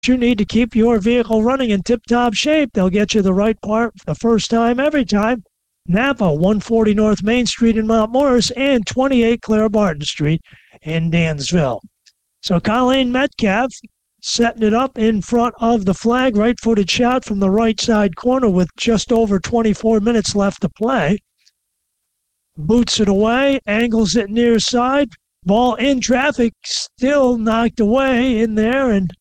you need to keep your vehicle running in tip-top shape. They'll get you the right part the first time, every time. Napa, 140 North Main Street in Mount Morris, and 28 Clara Barton Street in Dansville. So Colleen Metcalf setting it up in front of the flag. Right-footed shot from the right side corner with just over 24 minutes left to play. Boots it away, angles it near side. Ball in traffic, still knocked away in there, and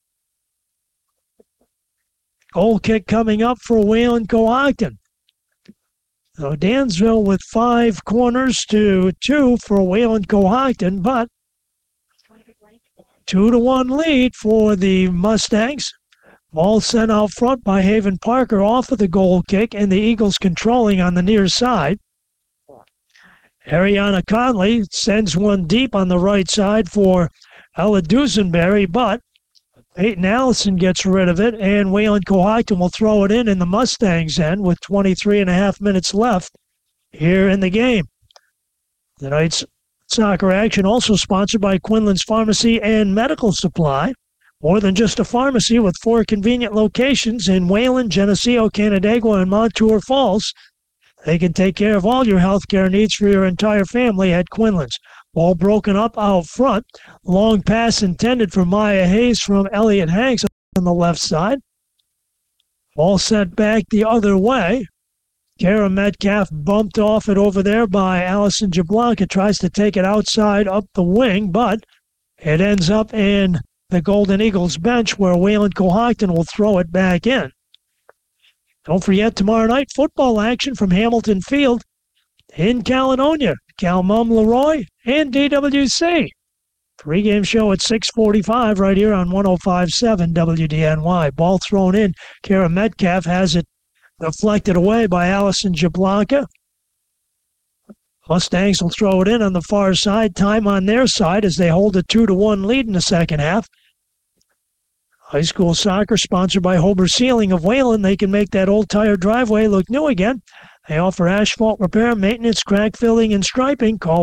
goal kick coming up for Wayland Cohocton. So Dansville with 5 corners to 2 for Wayland Cohocton, but 2-1 lead for the Mustangs. Ball sent out front by Haven Parker off of the goal kick, and the Eagles controlling on the near side. Ariana Conley sends one deep on the right side for Ella Dusenberry, but Peyton Allison gets rid of it, and Wayland Cohocton will throw it in the Mustangs' end with 23.5 minutes left here in the game. Tonight's soccer action also sponsored by Quinlan's Pharmacy and Medical Supply. More than just a pharmacy, with 4 convenient locations in Wayland, Geneseo, Canandaigua, and Montour Falls. They can take care of all your health care needs for your entire family at Quinlan's. Ball broken up out front. Long pass intended for Maya Hayes from Elliot Hanks on the left side. Ball sent back the other way. Kara Metcalf bumped off it over there by Allison Jablonka. Tries to take it outside up the wing, but it ends up in the Golden Eagles bench where Wayland Cohocton will throw it back in. Don't forget tomorrow night football action from Hamilton Field in Caledonia. Calmum, Leroy, and DWC. Pre-game show at 6:45 right here on 105.7 WDNY. Ball thrown in. Kara Metcalf has it deflected away by Allison Jablonka. Mustangs will throw it in on the far side. Time on their side as they hold a 2-1 lead in the second half. High school soccer sponsored by Hober Sealing of Wayland. They can make that old tire driveway look new again. They offer asphalt repair, maintenance, crack filling, and striping. Call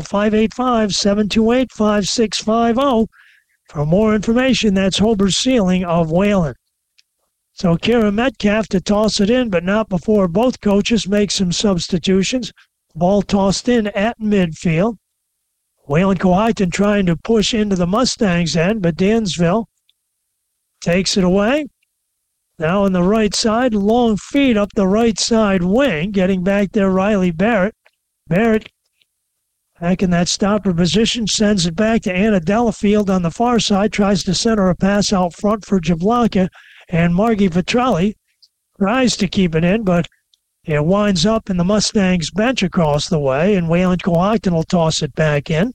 585-728-5650. For more information, that's Hober Sealing of Wayland. So Kara Metcalf to toss it in, but not before both coaches make some substitutions. Ball tossed in at midfield. Wayland Cohocton trying to push into the Mustangs' end, but Dansville takes it away. Now on the right side, long feed up the right side wing. Getting back there, Riley Barrett. Barrett, back in that stopper position, sends it back to Anna Delafield on the far side. Tries to center a pass out front for Jablonka. And Margie Vitrali tries to keep it in, but it winds up in the Mustangs bench across the way, and Wayland Cohocton will toss it back in.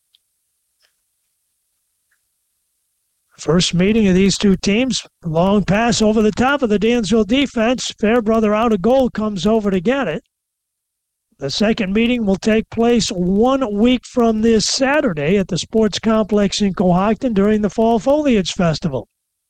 First meeting of these two teams. Long pass over the top of the Dansville defense. Fairbrother out of goal, comes over to get it. The second meeting will take place 1 week from this Saturday at the Sports Complex in Cohocton during the Fall Foliage Festival.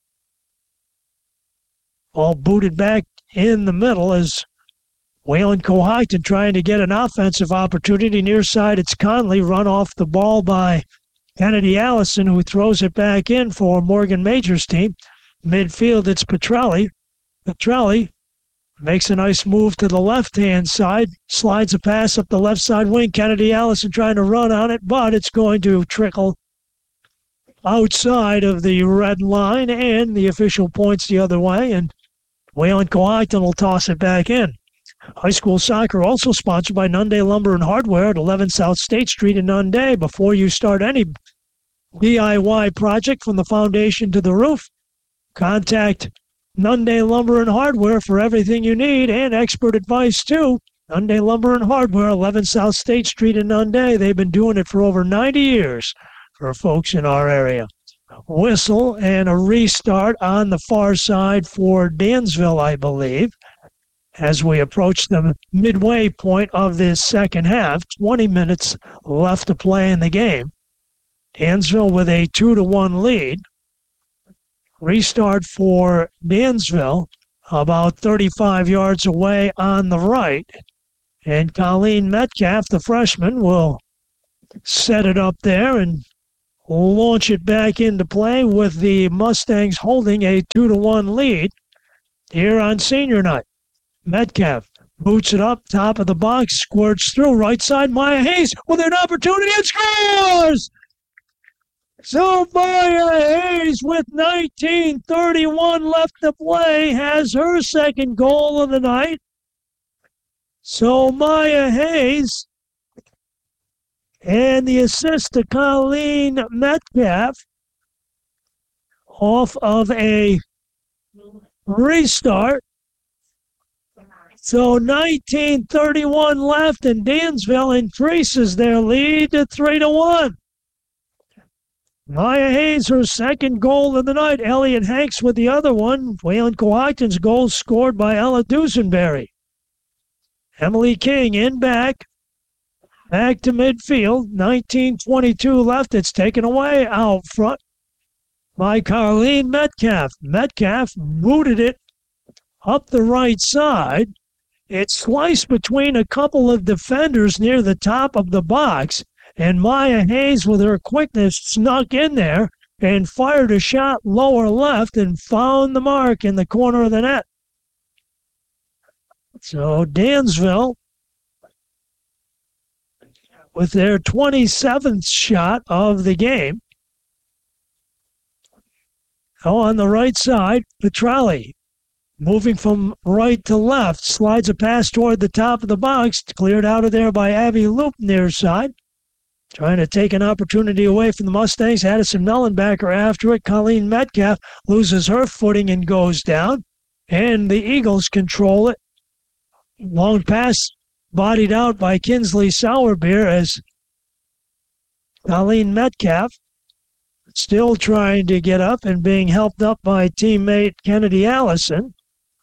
All booted back in the middle as Wayland Cohocton trying to get an offensive opportunity. Near side, it's Conley, run off the ball by Kennedy Allison, who throws it back in for Morgan Major's team. Midfield, it's Petrelli. Petrelli makes a nice move to the left-hand side, slides a pass up the left side wing. Kennedy Allison trying to run on it, but it's going to trickle outside of the red line, and the official points the other way, and Wayland Cohocton will toss it back in. High school soccer also sponsored by Nunde Lumber and Hardware at 11 South State Street in Nunde. Before you start any DIY project from the foundation to the roof, contact Nunde Lumber and Hardware for everything you need and expert advice too. Nunde Lumber and Hardware, 11 South State Street in Nunde. They've been doing it for over 90 years for folks in our area. Whistle and a restart on the far side for Dansville, I believe, as we approach the midway point of this second half. 20 minutes left to play in the game. Dansville with a 2-1 lead. Restart for Dansville about 35 yards away on the right. And Colleen Metcalf, the freshman, will set it up there, and launch it back into play with the Mustangs holding a 2-1 lead here on senior night. Metcalf boots it up, top of the box, squirts through, right side, Maya Hayes with an opportunity and scores! So Maya Hayes with 19:31 left to play has her second goal of the night. So Maya Hayes and the assist to Colleen Metcalf off of a restart. So 19:31 left, and Dansville increases their lead to 3-1. Maya Hayes, her second goal of the night. Elliot Hanks with the other one. Wayland Cohocton's goal scored by Ella Dusenberry. Emily King in back to midfield. 19:22 left. It's taken away out front by Colleen Metcalf. Metcalf booted it up the right side. It sliced between a couple of defenders near the top of the box, and Maya Hayes, with her quickness, snuck in there and fired a shot lower left and found the mark in the corner of the net. So Dansville, with their 27th shot of the game. Oh, on the right side, Petrelli, moving from right to left, slides a pass toward the top of the box, cleared out of there by Abby Loop near side. Trying to take an opportunity away from the Mustangs. Addison Mellenbacher after it. Colleen Metcalf loses her footing and goes down. And the Eagles control it. Long pass bodied out by Kinsley Sauerbeer as Colleen Metcalf still trying to get up and being helped up by teammate Kennedy Allison.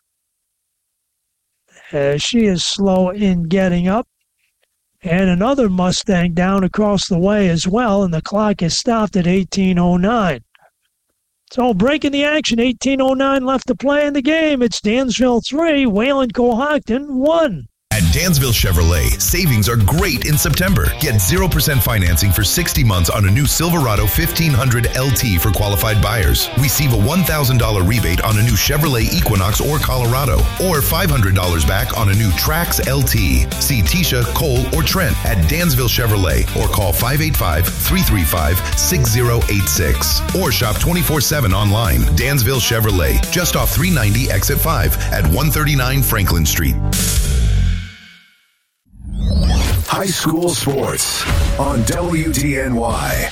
She is slow in getting up. And another Mustang down across the way as well, and the clock is stopped at 18:09. So breaking the action, 18:09 left to play in the game. It's Dansville 3, Wayland Cohocton 1. At Dansville Chevrolet, savings are great in September. Get 0% financing for 60 months on a new Silverado 1500 LT for qualified buyers. Receive a $1,000 rebate on a new Chevrolet Equinox or Colorado, or $500 back on a new Trax LT. See Tisha, Cole, or Trent at Dansville Chevrolet, or call 585-335-6086, or shop 24/7 online. Dansville Chevrolet, just off 390 exit 5 at 139 Franklin Street. High school sports on WDNY.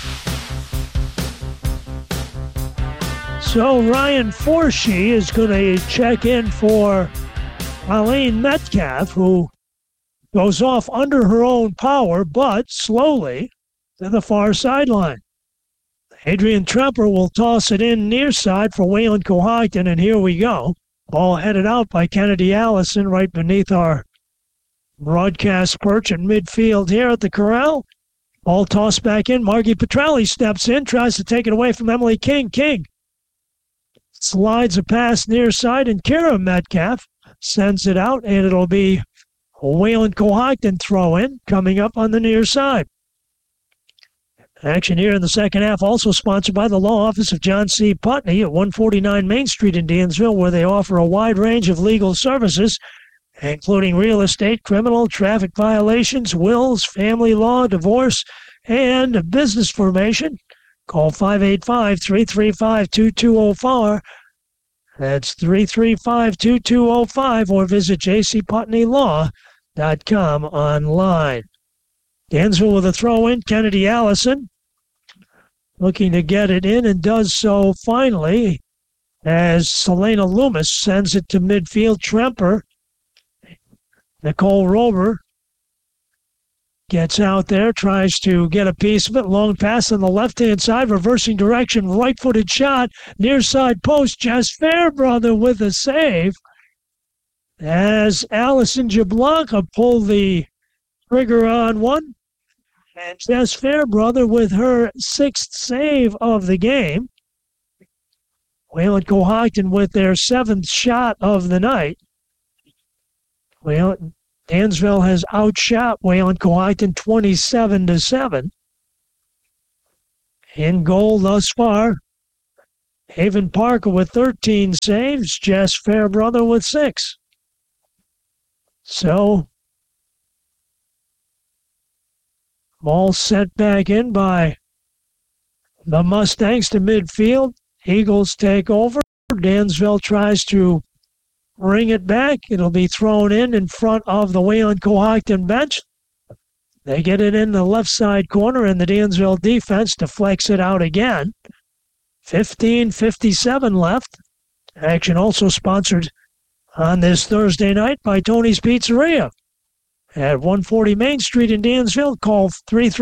So Ryan Forshee is going to check in for Colleen Metcalf, who goes off under her own power, but slowly to the far sideline. Adrian Tremper will toss it in near side for Wayland Cohocton, and here we go. Ball headed out by Kennedy Allison right beneath our broadcast perch at midfield here at the Corral. Ball tossed back in. Margie Petrelli steps in, tries to take it away from Emily King. King slides a pass near side, and Kara Metcalf sends it out, and it'll be a Wayland Cohocton throw in coming up on the near side. Action here in the second half also sponsored by the law office of John C. Putney at 149 Main Street in Dansville, where they offer a wide range of legal services, including real estate, criminal, traffic violations, wills, family law, divorce, and business formation. Call 585-335-2204. That's 335-2205, or visit jcputneylaw.com online. Dansville with a throw-in. Kennedy Allison looking to get it in, and does so finally as Selena Loomis sends it to midfield. Tremper. Nicole Rober gets out there, tries to get a piece of it. Long pass on the left-hand side, reversing direction, right-footed shot, near side post. Jess Fairbrother with a save as Allison Jablonka pulled the trigger on one. And Jess Fairbrother with her 6th save of the game. Wayland Cohocton with their 7th shot of the night. Well, Dansville has outshot Wayland Cohocton 27-7. In goal thus far, Haven Parker with 13 saves, Jess Fairbrother with 6. So, ball sent back in by the Mustangs to midfield. Eagles take over. Dansville tries to bring it back. It'll be thrown in front of the Wayland Cohocton bench. They get it in the left side corner, and the Dansville defense deflects it out again. 15:57 left. Action also sponsored on this Thursday night by Tony's Pizzeria at 140 Main Street in Dansville. Call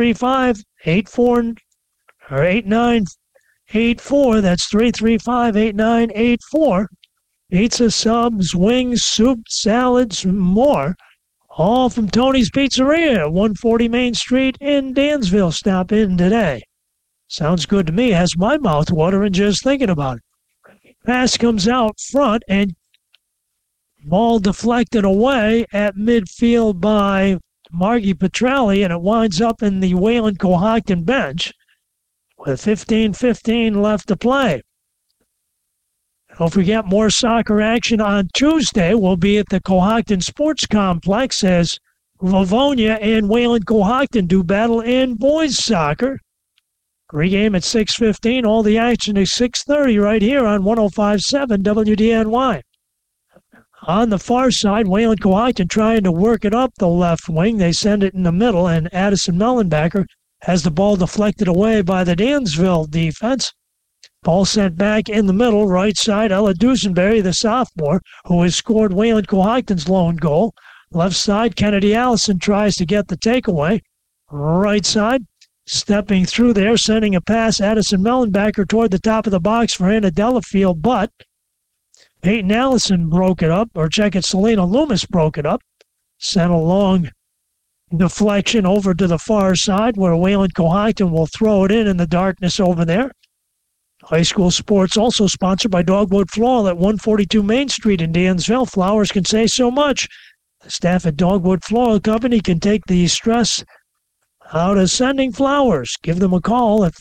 335-8984. That's 335-8984. Pizza, subs, wings, soup, salads, more. All from Tony's Pizzeria at 140 Main Street in Dansville. Stop in today. Sounds good to me. Has my mouth watering just thinking about it. Pass comes out front and ball deflected away at midfield by Margie Petrelli, and it winds up in the Wayland Cohocton bench with 15:15 left to play. Don't forget, more soccer action on Tuesday. We'll be at the Cohocton Sports Complex as Livonia and Wayland Cohocton do battle in boys soccer. Pre-game at 6:15. All the action is 6:30 right here on 105.7 WDNY. On the far side, Wayland Cohocton trying to work it up the left wing. They send it in the middle, and Addison Mellenbacher has the ball deflected away by the Dansville defense. Ball sent back in the middle, right side, Ella Dusenberry, the sophomore, who has scored Wayland Cohocton's lone goal. Left side, Kennedy Allison tries to get the takeaway. Right side, stepping through there, sending a pass, Addison Mellenbacher toward the top of the box for Anna Delafield, but Peyton Allison broke it up, or check it, Selena Loomis broke it up. Sent a long deflection over to the far side where Wayland Cohocton will throw it in the darkness over there. High school sports also sponsored by Dogwood Floral at 142 Main Street in Dansville. Flowers can say so much. The staff at Dogwood Floral Company can take the stress out of sending flowers. Give them a call at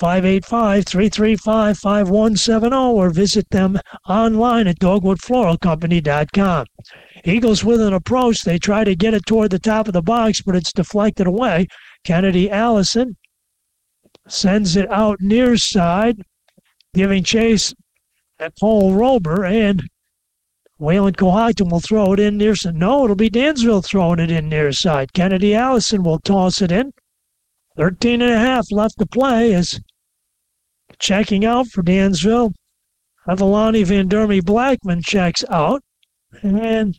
585-335-5170 or visit them online at dogwoodfloralcompany.com. Eagles with an approach. They try to get it toward the top of the box, but it's deflected away. Kennedy Allison sends it out near side, giving chase at Paul Rober, and Wayland Cohocton will throw it in near side. No, it'll be Dansville throwing it in near side. Kennedy Allison will toss it in. 13.5 left to play as checking out for Dansville. Avalani Van Dermy Blackman checks out. And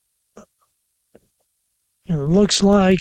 it looks like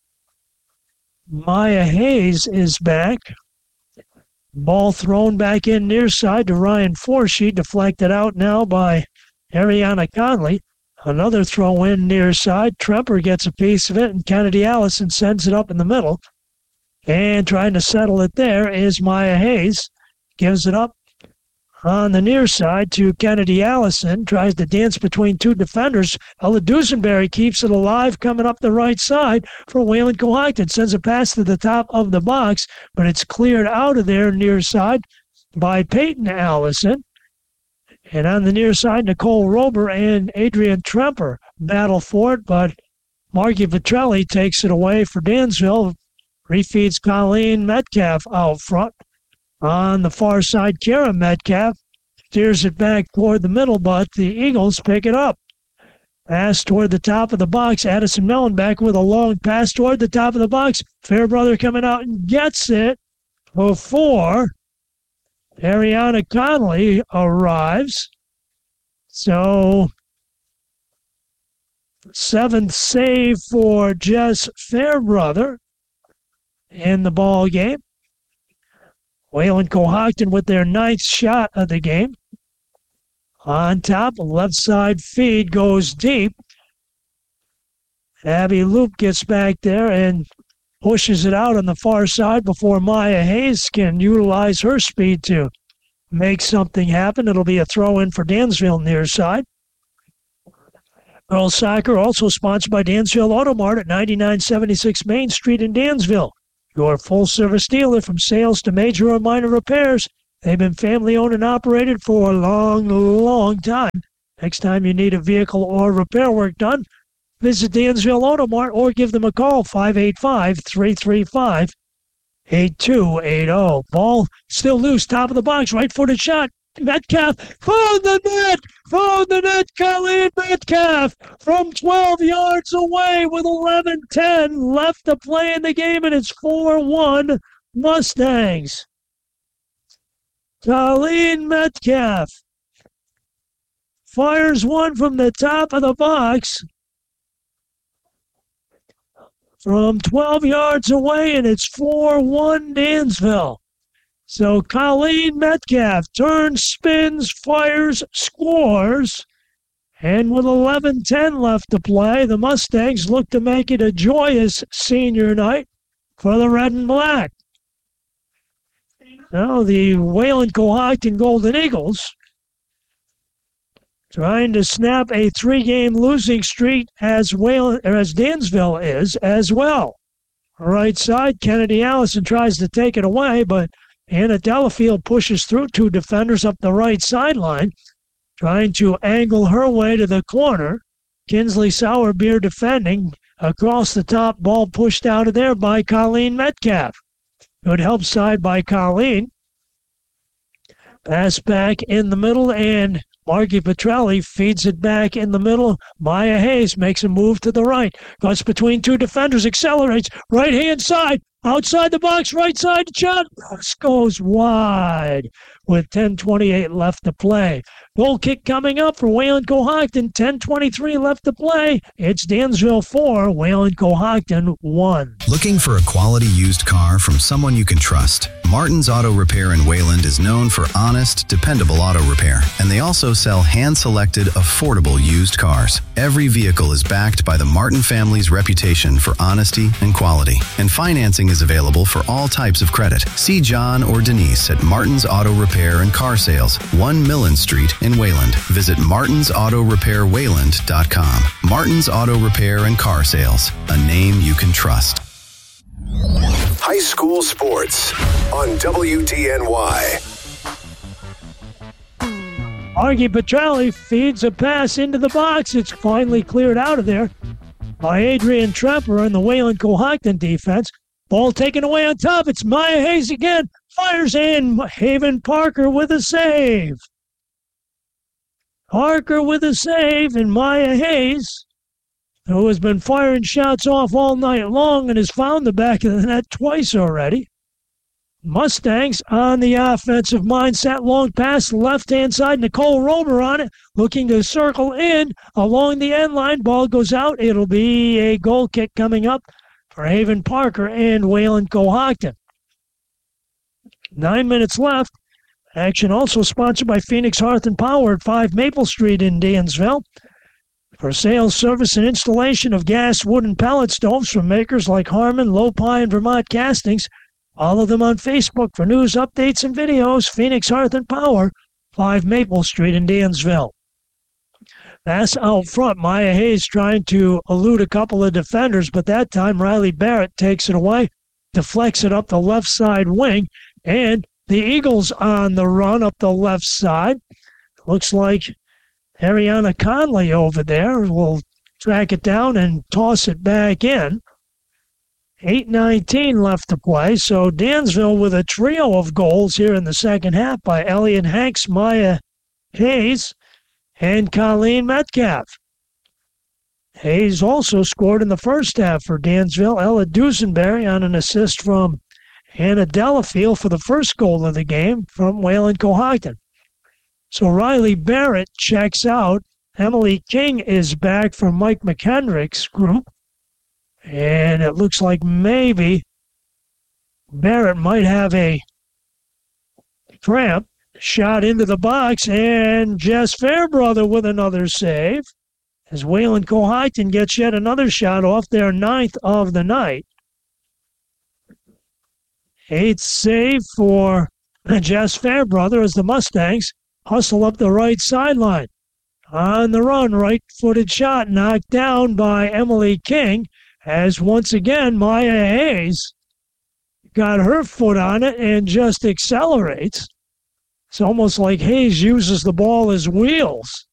Maya Hayes is back. Ball thrown back in near side to Ryan Forshe, deflected out now by Ariana Conley. Another throw in near side. Tremper gets a piece of it, and Kennedy Allison sends it up in the middle. And trying to settle it there is Maya Hayes. Gives it up on the near side to Kennedy Allison. Tries to dance between two defenders. Ella Dusenberry keeps it alive coming up the right side for Wayland Cohocton. Sends a pass to the top of the box, but it's cleared out of there near side by Peyton Allison. And on the near side, Nicole Rober and Adrian Tremper battle for it, but Margie Vitrelli takes it away for Dansville. Refeeds Colleen Metcalf out front. On the far side, Kara Metcalf steers it back toward the middle, but the Eagles pick it up. Pass toward the top of the box. Addison Mellenbacher with a long pass toward the top of the box. Fairbrother coming out and gets it before Ariana Conley arrives. So, 7th save for Jess Fairbrother in the ball game. Wayland Cohocton with their 9th shot of the game. On top, left side feed goes deep. Abby Loop gets back there and pushes it out on the far side before Maya Hayes can utilize her speed to make something happen. It'll be a throw-in for Dansville near side. Girls soccer also sponsored by Dansville Automart at 9976 Main Street in Dansville. your full-service dealer from sales to major or minor repairs. They've been family-owned and operated for a long, long time. Next time you need a vehicle or repair work done, visit Dansville Auto Mart or give them a call, 585-335-8280. Ball still loose, top of the box, right-footed shot. Metcalf found the net, Colleen Metcalf from 12 yards away with 11:10 left to play in the game, and it's 4-1 Mustangs. Colleen Metcalf fires one from the top of the box from 12 yards away, and it's 4-1 Dansville. So Colleen Metcalf turns, spins, fires, scores, and with 11:10 left to play, the Mustangs look to make it a joyous senior night for the Red and Black. Now the Wayland Cohocton Golden Eagles trying to snap a 3-game losing streak as Dansville is as well. Right side, Kennedy Allison tries to take it away, but Anna Delafield pushes through 2 defenders up the right sideline, trying to angle her way to the corner. Kinsley Sauerbier defending across the top, ball pushed out of there by Colleen Metcalf. Good help side by Colleen. Pass back in the middle, and Margie Petrelli feeds it back in the middle. Maya Hayes makes a move to the right. Cuts between 2 defenders, accelerates. Right-hand side, outside the box, right side shot. Goes wide with 10:28 left to play. Goal kick coming up for Wayland Cohocton. 10:23 left to play. It's Dansville 4, Wayland Cohocton 1. Looking for a quality used car from someone you can trust? Martin's Auto Repair in Wayland is known for honest, dependable auto repair, and they also sell hand-selected, affordable used cars. Every vehicle is backed by the Martin family's reputation for honesty and quality, and financing is available for all types of credit. See John or Denise at Martin's Auto Repair and Car Sales, 1 Millen Street in Wayland. Visit martinsautorepairwayland.com. Martin's Auto Repair and Car Sales, a name you can trust. High school sports on WDNY. Margie Petrelli feeds a pass into the box. It's finally cleared out of there by Adrian Tremper in the Wayland Cohocton defense. Ball taken away on top. It's Maya Hayes again. Fires in. Haven Parker with a save. Parker with a save, and Maya Hayes, who has been firing shots off all night long and has found the back of the net twice already. Mustangs on the offensive mindset. Long pass, left-hand side. Nicole Romer on it, looking to circle in along the end line. Ball goes out. It'll be a goal kick coming up for Haven Parker and Wayland Cohocton. 9 minutes left. Action also sponsored by Phoenix Hearth and Power at 5 Maple Street in Dansville. For sales, service, and installation of gas, wood, and pellet stoves from makers like Harmon, Lopi, and Vermont Castings. Follow them on Facebook for news, updates, and videos. Phoenix Hearth and Power, 5 Maple Street in Dansville. Pass out front. Maya Hayes trying to elude a couple of defenders, but that time Riley Barrett takes it away, deflects it up the left side wing, and the Eagles on the run up the left side. Looks like Ariana Conley over there will track it down and toss it back in. 8:19 left to play, so Dansville with a trio of goals here in the second half by Elliot Hanks, Maya Hayes, and Colleen Metcalf. Hayes also scored in the first half for Dansville. Ella Dusenberry on an assist from Hannah Delafield for the first goal of the game from Wayland Cohocton. So Riley Barrett checks out. Emily King is back from Mike McHendrick's group. And it looks like maybe Barrett might have a cramp. Shot into the box, and Jess Fairbrother with another save. As Wayland Cohocton gets yet another shot off, their 9th of the night. 8th save for Jess Fairbrother as the Mustangs hustle up the right sideline. On the run, right-footed shot knocked down by Emily King, as once again Maya Hayes got her foot on it and just accelerates. It's almost like Hayes uses the ball as wheels.